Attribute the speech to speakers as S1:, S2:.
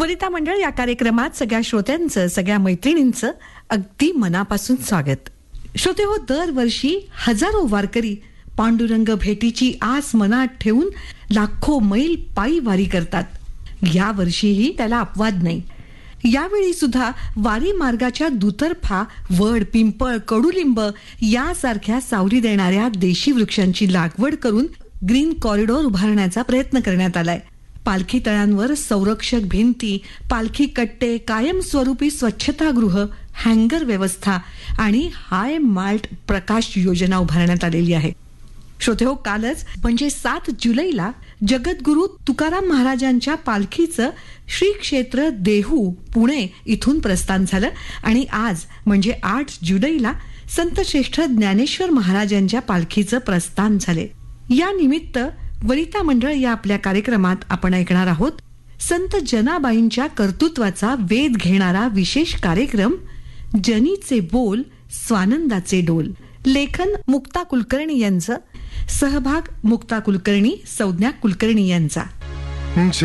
S1: वनिता मंडळ या कार्यक्रमात सगळ्या श्रोत्यांचं, सगळ्या मैत्रिणींचं अगदी मनापासून स्वागत. श्रोते हो, दरवर्षी हजारो वारकरी पांडुरंग भेटीची आस मनात ठेवून लाखो मैल पायी वारी करतात. या वर्षीही त्याला अपवाद नाही. यावेळी सुद्धा वारी मार्गाच्या दुतर्फा वड, पिंपळ, कडुलिंब यासारख्या सावली देणाऱ्या देशी वृक्षांची लागवड करून ग्रीन कॉरिडॉर उभारण्याचा प्रयत्न करण्यात आलाय. पालखी तळांवर संरक्षक भिंती, पालखी कट्टे, कायमस्वरूपी स्वच्छतागृह, हँगर व्यवस्था आणि हाय माल्ट प्रकाश योजना उभारण्यात आलेली आहे. श्रोते हो, कालच म्हणजे 7 जुलैला जगद्गुरु तुकाराम महाराजांच्या पालखीचं श्री क्षेत्र देहू पुणे इथून प्रस्थान झालं आणि आज म्हणजे 8 जुलैला संत श्रेष्ठ ज्ञानेश्वर महाराजांच्या पालखीचं प्रस्थान झाले. या निमित्त वनिता मंडळ या आपल्या कार्यक्रमात आपण ऐकणार आहोत संत जनाबाईंच्या कर्तृत्वाचा वेध घेणारा विशेष कार्यक्रम जनीचे बोल स्वानंदाचे डोल. लेखन मुक्ता कुलकर्णी यांचं, सहभाग मुक्ता कुलकर्णी, संज्ञा कुलकर्णी यांचा.